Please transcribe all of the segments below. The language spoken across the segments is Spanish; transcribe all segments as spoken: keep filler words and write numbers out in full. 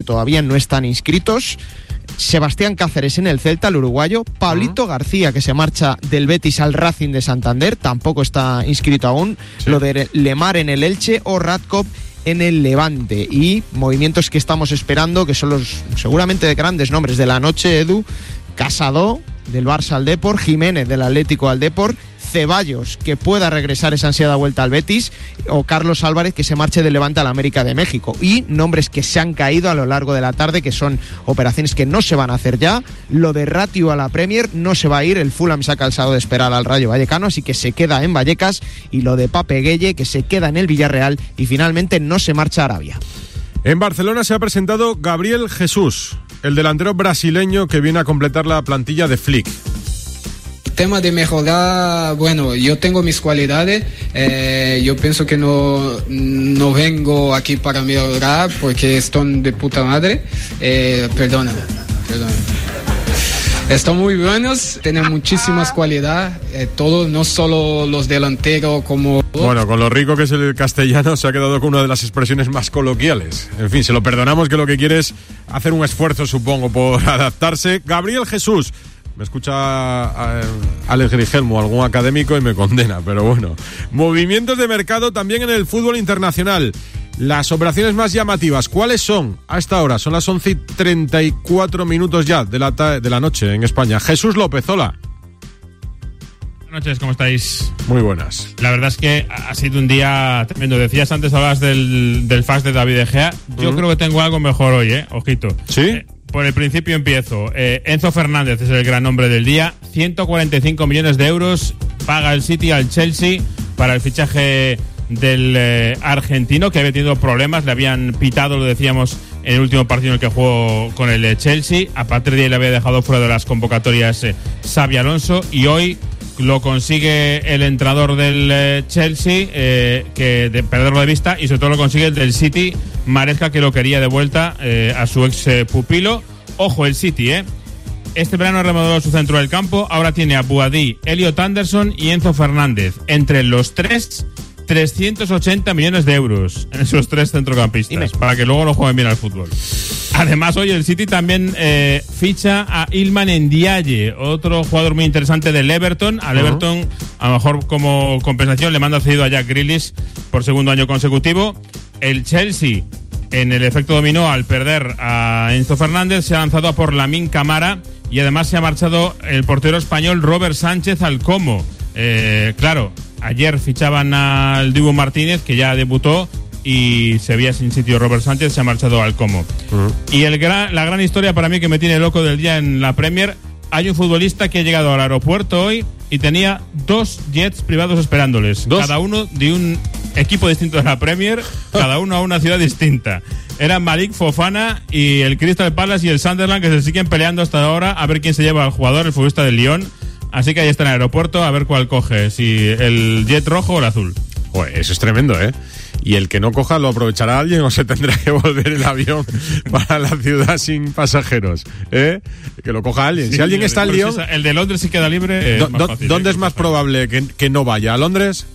todavía no están inscritos. Sebastián Cáceres en el Celta, el uruguayo. Pablito uh-huh. García, que se marcha del Betis al Racing de Santander, tampoco está inscrito aún. Sí. Lo de Lemar en el Elche o Radkov en el Levante. Y movimientos que estamos esperando, que son los seguramente de grandes nombres de la noche, Edu. Casado, del Barça al Depor. Jiménez, del Atlético al Depor. Ceballos, que pueda regresar esa ansiada vuelta al Betis, o Carlos Álvarez, que se marche del Levante al América de México. Y nombres que se han caído a lo largo de la tarde, que son operaciones que no se van a hacer ya. Lo de Ratio a la Premier no se va a ir, el Fulham se ha cansado de esperar al Rayo Vallecano, así que se queda en Vallecas. Y lo de Pape Gueye, que se queda en el Villarreal y finalmente no se marcha a Arabia. En Barcelona se ha presentado Gabriel Jesús, el delantero brasileño que viene a completar la plantilla de Flick. Tema de mejorar, bueno, yo tengo mis cualidades, eh, yo pienso que no, no vengo aquí para mejorar porque están de puta madre, eh, perdona, perdona. Están muy buenos, tienen muchísimas cualidades, eh, todos, no solo los delanteros como... Bueno, con lo rico que es el castellano se ha quedado con una de las expresiones más coloquiales. En fin, se lo perdonamos, que lo que quiere es hacer un esfuerzo, supongo, por adaptarse. Gabriel Jesús. Me escucha a, a Alex Grigelmo, algún académico, y me condena, pero bueno. Movimientos de mercado también en el fútbol internacional. Las operaciones más llamativas, ¿cuáles son? A esta hora, son las once y treinta y cuatro minutos ya de la, ta- de la noche en España. Jesús López, hola. Buenas noches, ¿cómo estáis? Muy buenas. La verdad es que ha sido un día tremendo. Decías antes, hablabas del, del fax de David De Gea. Yo uh-huh. creo que tengo algo mejor hoy, ¿eh? Ojito. ¿Sí? Eh, Por el principio empiezo. Eh, Enzo Fernández es el gran nombre del día. ciento cuarenta y cinco millones de euros paga el City al Chelsea para el fichaje del eh, argentino, que había tenido problemas. Le habían pitado, lo decíamos, en el último partido en el que jugó con el eh, Chelsea. A partir de ahí le había dejado fuera de las convocatorias eh, Xabi Alonso. Y hoy lo consigue el entrenador del eh, Chelsea, eh, que de perderlo de vista, y sobre todo lo consigue el del City, Maresca, que lo quería de vuelta eh, a su ex eh, pupilo. Ojo, el City, ¿eh? Este verano ha remodelado su centro del campo, ahora tiene a Boadí, Elliot Anderson y Enzo Fernández. Entre los tres, trescientos ochenta millones de euros en esos tres centrocampistas, Dime. para que luego no jueguen bien al fútbol. Además, hoy el City también eh, ficha a Iliman Ndiaye, otro jugador muy interesante del Everton. Al uh-huh. Everton, a lo mejor como compensación, le manda cedido a Jack Grealish por segundo año consecutivo. El Chelsea, en el efecto dominó, al perder a Enzo Fernández, se ha lanzado a por Lamine Camara, y además se ha marchado el portero español Robert Sánchez al Como. Eh, claro, ayer fichaban al Dibu Martínez, que ya debutó, y se veía sin sitio Robert Sánchez, se ha marchado al Como. Uh-huh. Y el gran, la gran historia para mí que me tiene loco del día en la Premier: hay un futbolista que ha llegado al aeropuerto hoy y tenía dos jets privados esperándoles. ¿Dos? Cada uno de un equipo distinto de la Premier, cada uno a una ciudad distinta. Eran Malik Fofana y el Crystal Palace y el Sunderland, que se siguen peleando hasta ahora a ver quién se lleva al jugador, el futbolista del Lyon. Así que ahí está en el aeropuerto, a ver cuál coge, si el jet rojo o el azul. Joder, eso es tremendo, ¿eh? Y el que no coja, ¿lo aprovechará alguien o se tendrá que volver el avión para la ciudad sin pasajeros? ¿Eh? Que lo coja alguien. Sí, si alguien está en Lyon... El de Londres sí queda libre. Do, do, ¿Dónde es más probable que, que no vaya? ¿A Londres?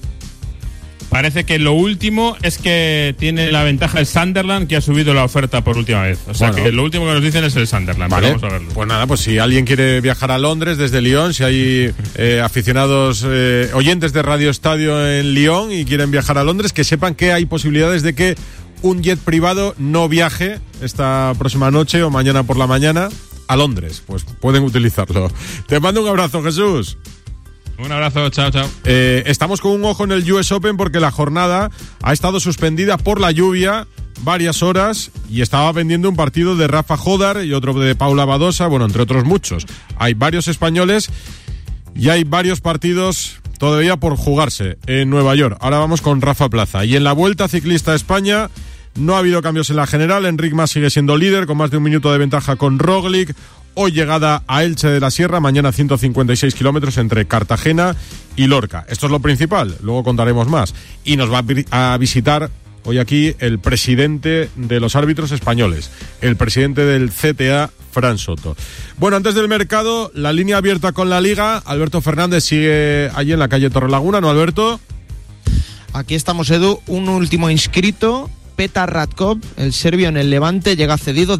Parece que lo último es que tiene la ventaja el Sunderland, que ha subido la oferta por última vez. O sea, bueno, que lo último que nos dicen es el Sunderland. Vale. Vamos a verlo. Pues nada, pues si alguien quiere viajar a Londres desde Lyon, si hay eh, aficionados, eh, oyentes de Radio Estadio en Lyon y quieren viajar a Londres, que sepan que hay posibilidades de que un jet privado no viaje esta próxima noche o mañana por la mañana a Londres. Pues pueden utilizarlo. Te mando un abrazo, Jesús. Un abrazo, chao, chao. Eh, estamos con un ojo en el U S Open porque la jornada ha estado suspendida por la lluvia varias horas y estaba pendiendo un partido de Rafa Jodar y otro de Paula Badosa, bueno, entre otros muchos. Hay varios españoles y hay varios partidos todavía por jugarse en Nueva York. Ahora vamos con Rafa Plaza. Y en la Vuelta Ciclista a España no ha habido cambios en la general. Enric Mas sigue siendo líder con más de un minuto de ventaja con Roglic. Hoy llegada a Elche de la Sierra, mañana ciento cincuenta y seis kilómetros entre Cartagena y Lorca. Esto es lo principal, luego contaremos más. Y nos va a visitar hoy aquí el presidente de los árbitros españoles, el presidente del C T A, Fran Soto. Bueno, antes del mercado, la línea abierta con la Liga. Alberto Fernández sigue allí en la calle Torrelaguna, ¿no, Alberto? Aquí estamos, Edu. Un último inscrito, Petar Radkov, el serbio en el Levante, llega cedido